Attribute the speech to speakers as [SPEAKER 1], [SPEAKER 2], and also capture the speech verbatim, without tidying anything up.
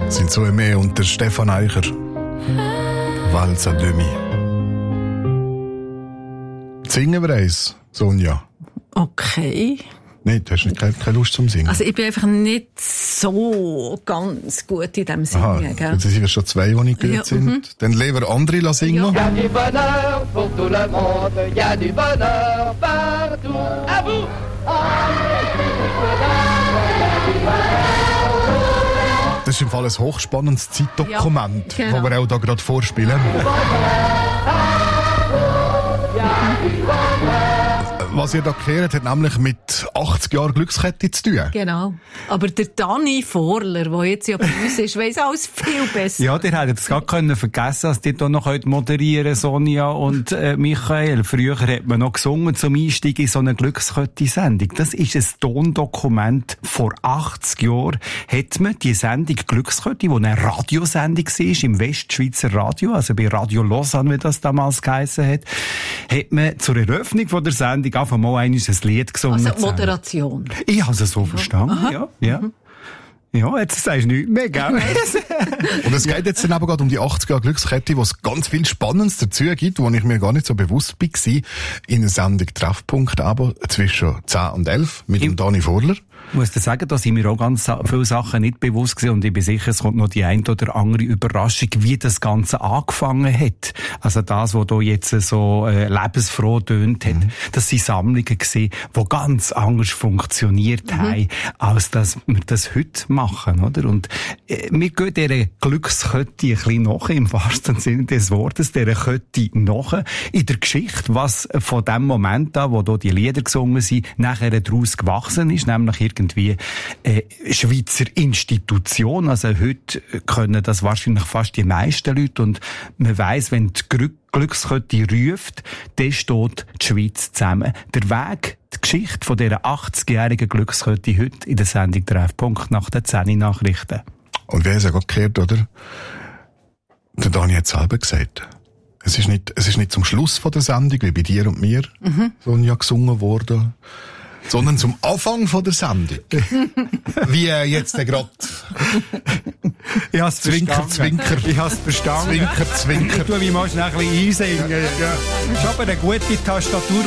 [SPEAKER 1] Sind so mehr und der Stefan Eicher. Walzer Demi. Singen wir eins, Sonja?
[SPEAKER 2] Okay.
[SPEAKER 1] Nein, du hast nicht keine, keine Lust zum Singen.
[SPEAKER 2] Also ich bin einfach nicht so ganz gut in diesem Singen.
[SPEAKER 1] Aha,
[SPEAKER 2] gell?
[SPEAKER 1] jetzt sind wir schon zwei, die nicht gut
[SPEAKER 2] Ja,
[SPEAKER 1] sind.
[SPEAKER 2] mhm.
[SPEAKER 1] Dann lieber andere la singen.
[SPEAKER 3] Y a du bonheur pour tout le monde, y a du bonheur partout. À vous!
[SPEAKER 1] Das ist im Fall ein hochspannendes Zeitdokument,
[SPEAKER 2] Ja, genau.
[SPEAKER 1] das wir auch hier gerade vorspielen. Was ihr da gehört, hat nämlich mit achtzig Jahren Glückskette zu tun.
[SPEAKER 2] Genau. Aber der Dani Vorler, der jetzt ja bei uns ist, weiss alles viel besser.
[SPEAKER 4] Ja, der hätte es gar können vergessen, dass die hier noch moderieren können, Sonja und äh, Michael. Früher hat man noch gesungen zum Einstieg in so eine Glückskette-Sendung. Das ist ein Tondokument. Vor achtzig Jahren hat man die Sendung Glückskette, die eine Radiosendung war, im Westschweizer Radio, also bei Radio Lausanne, wie das damals geheissen hat, hat man zur Eröffnung von der Sendung einfach mal ein Lied gesungen.
[SPEAKER 2] Also Moderation.
[SPEAKER 4] Ich habe es so verstanden,
[SPEAKER 2] Aha.
[SPEAKER 4] ja. ja. Ja, jetzt sagst du nichts mehr, gell?
[SPEAKER 1] Und es geht jetzt dann aber gerade um die achtzig Jahre Glückskette, wo es ganz viel Spannendes dazu gibt, wo ich mir gar nicht so bewusst war. In der Sendung Treffpunkt aber zwischen zehn und elf mit dem Dani Vorler.
[SPEAKER 4] Ich muss dir sagen, da sind mir auch ganz viele Sachen nicht bewusst gewesen und ich bin sicher, es kommt noch die ein oder andere Überraschung, wie das Ganze angefangen hat. Also das, was hier jetzt so äh, lebensfroh tönt hat, mhm. das sind Sammlungen gewesen, die ganz anders funktioniert mhm. haben, als dass wir das heute machen, oder? Und äh, wir gehen dieser Glückskette ein bisschen nach, im wahrsten Sinne des Wortes, dieser Kette nach, in der Geschichte, was von dem Moment an, wo hier die Lieder gesungen sind, nachher daraus gewachsen ist, nämlich irgendwie äh, Schweizer Institution. Also heute können das wahrscheinlich fast die meisten Leute und man weiss, wenn die Glück Glückskette ruft, dann steht die Schweiz zusammen. Der Weg, die Geschichte von dieser achtzigjährigen Glückskette heute in der Sendung Treffpunkt nach den zehn Nachrichten.
[SPEAKER 1] Und wer es ja gerade gehört, oder? Der Dani hat es selber gesagt. Es ist nicht, es ist nicht zum Schluss von der Sendung, wie bei dir und mir, mhm. Sonja, gesungen worden, sondern zum Anfang von der Sendung. Wie äh, jetzt der gerade.
[SPEAKER 4] Ich hab's
[SPEAKER 1] Zwinker,
[SPEAKER 4] verstanden.
[SPEAKER 1] Zwinker.
[SPEAKER 4] Ich hab's verstanden.
[SPEAKER 1] Zwinker, Zwinker.
[SPEAKER 4] Ich tu mich mal schnell ein bisschen einsingen. Ja. Das ist aber eine gute Tastatur.